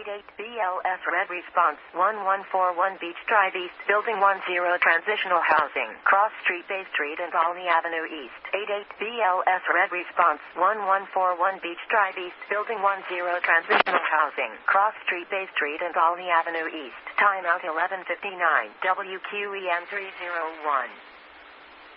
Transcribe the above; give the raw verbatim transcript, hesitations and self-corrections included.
eight B L S Red Response one one four one Beach Drive East Building one zero Transitional Housing Cross Street Bay Street and Olney Avenue East eight eight B L S Red Response one one four one Beach Drive East Building one zero Transitional Housing Cross Street Bay Street and Olney Avenue East. Timeout eleven fifty-nine W Q E N three oh one.